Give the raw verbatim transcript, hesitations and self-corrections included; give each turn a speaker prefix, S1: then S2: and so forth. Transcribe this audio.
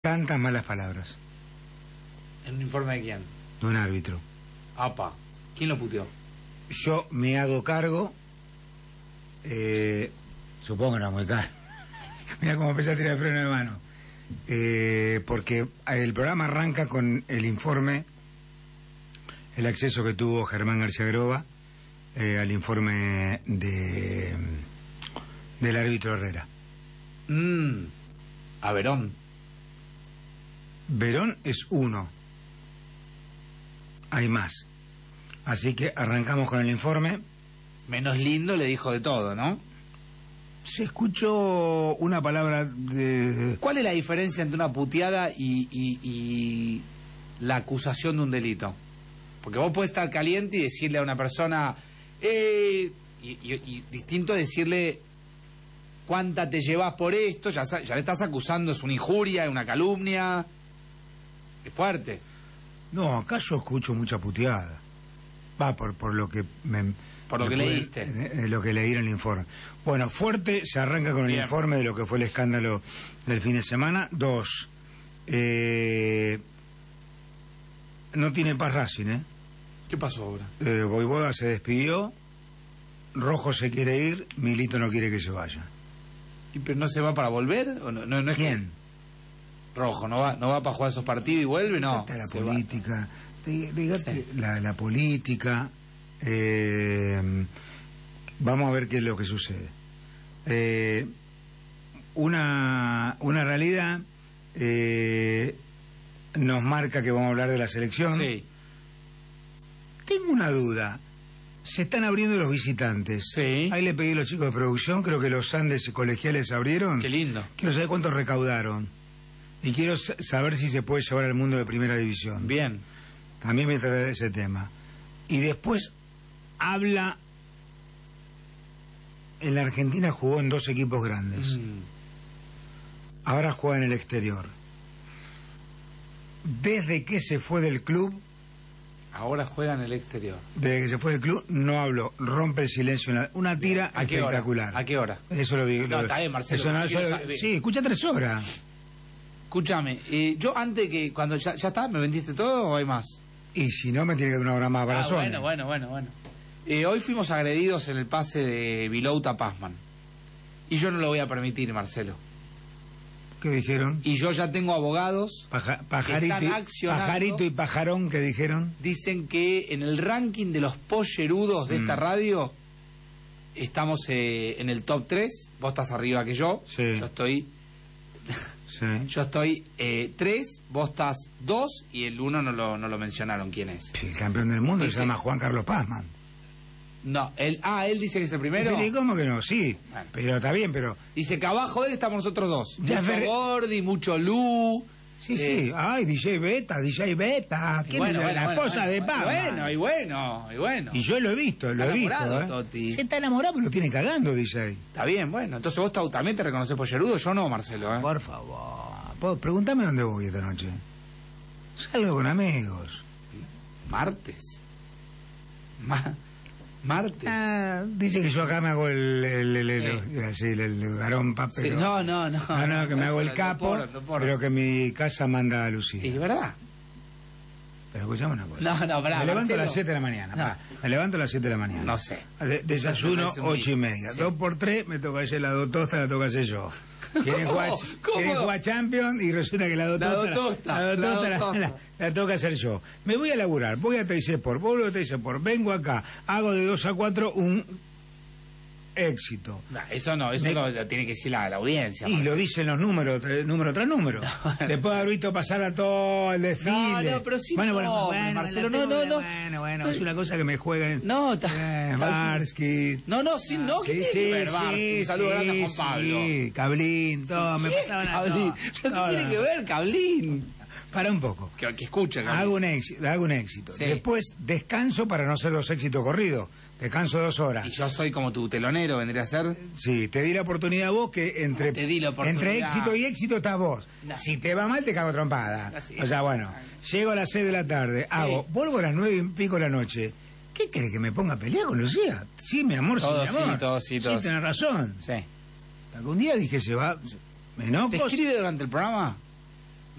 S1: Tantas malas palabras.
S2: ¿En un informe de quién?
S1: De un árbitro.
S2: Apa. ¿Quién lo puteó?
S1: Yo me hago cargo. Eh, supongo que no muy caro. Mira cómo empecé a tirar el freno de mano. Eh, porque el programa arranca con el informe, el acceso que tuvo Germán García Groba eh, al informe de del árbitro Herrera.
S2: Mm, a Verón.
S1: Verón es uno. Hay más. Así que arrancamos con el informe.
S2: Menos lindo le dijo de todo, ¿no?
S1: Se escuchó una palabra de...
S2: ¿Cuál es la diferencia entre una puteada y, y, y la acusación de un delito? Porque vos podés estar caliente y decirle a una persona... Eh, y, y, y distinto decirle... ¿Cuánta te llevas por esto? Ya, ya le estás acusando, es una injuria, es una calumnia. Es fuerte.
S1: No, acá yo escucho mucha puteada. Va, por, por lo que me...
S2: Por lo
S1: me
S2: que
S1: puede,
S2: leíste.
S1: Eh, eh, lo que leí en el informe. Bueno, fuerte, se arranca con el
S2: Bien.
S1: informe de lo que fue el escándalo del fin de semana. Dos, eh, no tiene paz Racing, ¿eh?
S2: ¿Qué pasó ahora?
S1: Eh, Voivoda se despidió, Rojo se quiere ir, Milito no quiere que se vaya.
S2: ¿Y pero no se va para volver? ¿O no, no, no es
S1: ¿Quién?
S2: Que... Rojo, ¿no va, no va para jugar esos partidos y vuelve? No.
S1: La
S2: se
S1: política, de, de,
S2: Sí.
S1: la, la política, eh, vamos a ver qué es lo que sucede. Eh, una, una realidad eh, nos marca que vamos a hablar de la selección.
S2: Sí.
S1: Tengo una duda. Se están abriendo los visitantes.
S2: Sí.
S1: Ahí le pedí a los chicos de producción, creo que los Andes colegiales abrieron.
S2: Qué lindo.
S1: Quiero saber cuánto recaudaron. Y quiero saber si se puede llevar al mundo de primera división.
S2: Bien.
S1: También me trata de ese tema. Y después habla... En la Argentina jugó en dos equipos grandes.
S2: Mm.
S1: Ahora juega en el exterior. Desde que se fue del club...
S2: Ahora juega en el exterior.
S1: Desde que se fue del club no habló, rompe el silencio, una, una tira
S2: ¿A qué hora?
S1: espectacular.
S2: ¿A qué hora?
S1: Eso lo digo.
S2: No,
S1: lo-
S2: está bien, Marcelo,
S1: eso no,
S2: sí
S1: eso
S2: quiero
S1: lo-
S2: saber.
S1: sí, escucha tres horas.
S2: Escúchame, eh, yo antes que... cuando ya, ¿Ya está? ¿Me vendiste todo o hay más?
S1: Y si no, me tiene que dar una hora más para
S2: Ah,
S1: Sony.
S2: bueno, bueno, bueno, bueno. Eh, hoy fuimos agredidos en el pase de Vilouta Pazman. Y yo no lo voy a permitir, Marcelo.
S1: ¿Qué dijeron?
S2: Y yo ya tengo abogados.
S1: Paja- pajarito,
S2: Están
S1: y,
S2: accionando.
S1: pajarito y pajarón, ¿qué dijeron?
S2: Dicen que en el ranking de los pollerudos de
S1: Mm.
S2: esta radio estamos eh, en el top tres. Vos estás arriba que yo.
S1: Sí.
S2: Yo estoy
S1: Sí.
S2: yo estoy eh, tres, vos estás dos y el uno no lo, no lo mencionaron quién es.
S1: El campeón del mundo
S2: Dice-
S1: se llama Juan Carlos Pazman.
S2: No, él, ah, él dice que es el primero.
S1: Pero, ¿y cómo que no? Sí,
S2: Bueno.
S1: pero está bien, pero...
S2: Dice que abajo de él estamos nosotros dos.
S1: Ya
S2: mucho
S1: ver-
S2: Gordi, mucho Lu.
S1: Sí,
S2: eh,
S1: sí. Ay, D J Beta, D J Beta.
S2: y
S1: ¿Quién
S2: bueno,
S1: es la
S2: bueno,
S1: esposa
S2: bueno,
S1: de
S2: bueno,
S1: Pazman?
S2: Bueno, y bueno, y bueno.
S1: Y yo lo he visto, lo
S2: Está
S1: he visto.
S2: enamorado,
S1: ¿eh?
S2: Toti.
S1: Se está enamorado, pero lo tiene cagando, D J.
S2: Está bien, bueno. Entonces vos ta- también te reconoces pollerudo, yo no, Marcelo. ¿eh?
S1: Por favor. Po- Pregúntame dónde voy esta noche. Salgo con amigos.
S2: Martes. Ma- Martes.
S1: Ah, dice que yo acá me hago el... el, el, el-
S2: Sí.
S1: así, el, el garompa,
S2: Sí,
S1: pero...
S2: no, no, no.
S1: No, no, que me
S2: Eso
S1: hago el
S2: lo
S1: capo,
S2: porro, lo porro.
S1: pero que mi casa manda a Lucía.
S2: Es verdad.
S1: Pero escuchame una cosa.
S2: No, no, bravo.
S1: Me levanto a
S2: Marcelo.
S1: las siete de la mañana.
S2: No.
S1: pa. Me levanto a las siete de la mañana.
S2: No sé.
S1: De- desayuno,
S2: Eso me parece
S1: ocho y
S2: muy-
S1: media.
S2: sí.
S1: Dos por tres, me toca hacer la dotosta, la toca hacer yo. Quieren
S2: ¿Cómo?
S1: jugar,
S2: ¿Cómo?
S1: quieren jugar Champions y resulta que la dotosta,
S2: La dotosta,
S1: la, dotosta
S2: la
S1: la,
S2: dotosta.
S1: la- la toca hacer yo. Me voy a laburar, voy a T I C Sport, vuelvo a T I C Sport, vengo acá, hago de dos a cuatro un éxito.
S2: No, eso no, eso
S1: Me-
S2: lo, lo tiene que decir la, la audiencia.
S1: Y
S2: Marcelo.
S1: lo dicen los números, tre- número tras número.
S2: No.
S1: Después de haber visto pasar a todo el desfile.
S2: No, no, pero sí,
S1: bueno,
S2: no,
S1: bueno, bueno,
S2: Marcelo,
S1: bueno,
S2: no, no, no.
S1: Bueno, bueno, es una cosa que me juega en...
S2: No, está-
S1: Eh,
S2: está-
S1: Barsky.
S2: No, no, sí, no, ¿qué
S1: Sí,
S2: tiene que ver,
S1: sí,
S2: Barsky?
S1: sí,
S2: Un saludo grande a Juan
S1: sí,
S2: Pablo.
S1: sí, Cablín, todo, me
S2: ¿Qué?
S1: pasaban a
S2: Cablín.
S1: todos.
S2: ¿Pero ¿Qué tiene que ver, Cablín?
S1: Para un poco.
S2: Que, que escuche, Cablín.
S1: Hago un éxito, hago un éxito.
S2: Sí.
S1: Después descanso para no hacer dos éxitos corridos. Descanso dos horas.
S2: Y yo soy como tu telonero, vendría a ser.
S1: Sí, te di la oportunidad a vos que entre,
S2: Te di la oportunidad.
S1: entre éxito y éxito estás vos.
S2: No.
S1: Si te va mal te cago trompada.
S2: Así.
S1: O sea, bueno, llego a las seis de la tarde, hago, vuelvo a las nueve y pico de la noche. ¿Qué querés que me ponga a pelear con Lucía? Sí, mi amor,
S2: Todo
S1: sí, mi amor.
S2: sí, todo sí, todo
S1: Sí, tenés razón.
S2: Sí.
S1: Algún día dije se va, me enojo.
S2: ¿Te escribe durante el programa?